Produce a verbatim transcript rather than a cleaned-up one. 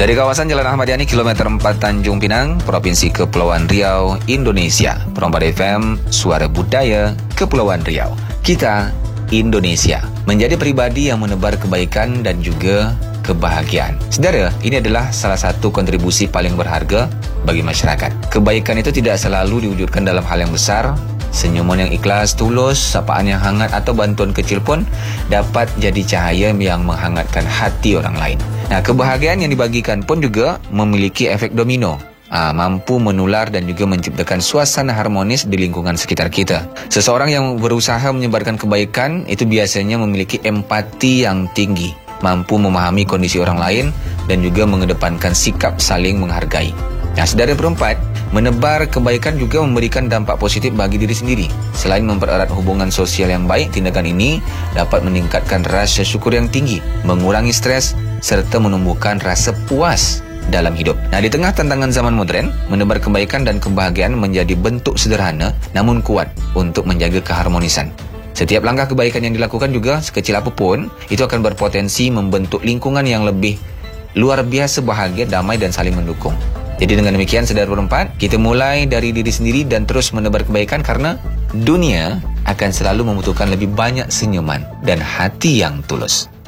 Dari kawasan Jalan Ahmad Yani, kilometer empat Tanjung Pinang, Provinsi Kepulauan Riau, Indonesia. Perompak F M, suara budaya Kepulauan Riau. Kita Indonesia, menjadi pribadi yang menebar kebaikan dan juga kebahagiaan. Saudara, ini adalah salah satu kontribusi paling berharga bagi masyarakat. Kebaikan itu tidak selalu diwujudkan dalam hal yang besar. Senyuman yang ikhlas, tulus, sapaan yang hangat atau bantuan kecil pun dapat jadi cahaya yang menghangatkan hati orang lain. Nah, kebahagiaan yang dibagikan pun juga memiliki efek domino. Aa, mampu menular dan juga menciptakan suasana harmonis di lingkungan sekitar kita. Seseorang yang berusaha menyebarkan kebaikan itu biasanya memiliki empati yang tinggi, mampu memahami kondisi orang lain dan juga mengedepankan sikap saling menghargai. Nah, saudara perempat, menebar kebaikan juga memberikan dampak positif bagi diri sendiri. Selain mempererat hubungan sosial yang baik, tindakan ini dapat meningkatkan rasa syukur yang tinggi, mengurangi stres, serta menumbuhkan rasa puas dalam hidup. Nah, di tengah tantangan zaman modern, menebar kebaikan dan kebahagiaan menjadi bentuk sederhana namun kuat untuk menjaga keharmonisan. Setiap langkah kebaikan yang dilakukan juga, sekecil apapun, itu akan berpotensi membentuk lingkungan yang lebih luar biasa bahagia, damai dan saling mendukung. Jadi dengan demikian, saudara berempat, kita mulai dari diri sendiri dan terus menebar kebaikan karena dunia akan selalu membutuhkan lebih banyak senyuman dan hati yang tulus.